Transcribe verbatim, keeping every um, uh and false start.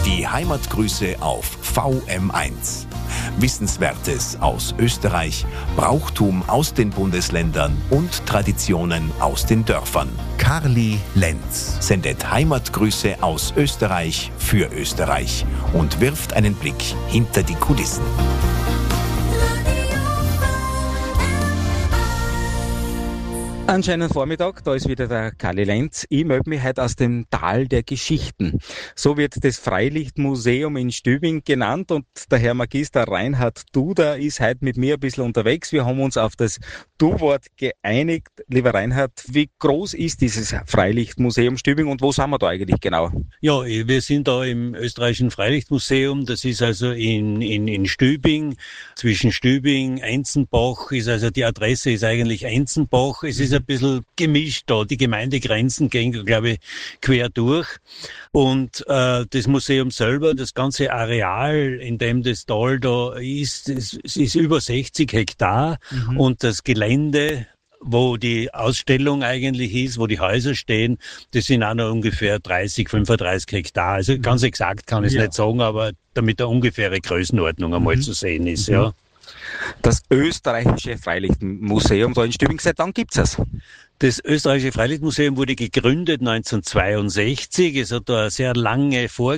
Die Heimatgrüße auf V M eins. Wissenswertes aus Österreich, Brauchtum aus den Bundesländern und Traditionen aus den Dörfern. Karli Lenz sendet Heimatgrüße aus Österreich für Österreich und wirft einen Blick hinter die Kulissen. Einen schönen Vormittag, da ist wieder der Karli Lenz. Ich melde mich heute aus dem Tal der Geschichten. So wird das Freilichtmuseum in Stübing genannt und der Herr Magister Reinhard Duder ist heute mit mir ein bisschen unterwegs. Wir haben uns auf das Du-Wort geeinigt. Lieber Reinhard, wie groß ist dieses Freilichtmuseum Stübing und wo sind wir da eigentlich genau? Ja, wir sind da im österreichischen Freilichtmuseum. Das ist also in, in, in Stübing. Zwischen Stübing, Einzenbach ist also die Adresse ist eigentlich Einzenbach. Es ist ein bisschen gemischt da. Die Gemeindegrenzen gehen, glaube ich, quer durch. Und äh, das Museum selber, das ganze Areal, in dem das Tal da ist, es, es ist über sechzig Hektar. Mhm. Und das Gelände, wo die Ausstellung eigentlich ist, wo die Häuser stehen, das sind auch noch ungefähr dreißig, fünfunddreißig Hektar. Also ganz exakt kann ich es ja nicht sagen, aber damit eine ungefähre Größenordnung einmal mhm. zu sehen ist. Mhm. Ja. Das österreichische Freilichtmuseum da in Stübing, seit wann gibt's das? Das österreichische Freilichtmuseum wurde gegründet neunzehnhundertzweiundsechzig. Es hat da eine sehr lange Vorgeschichte.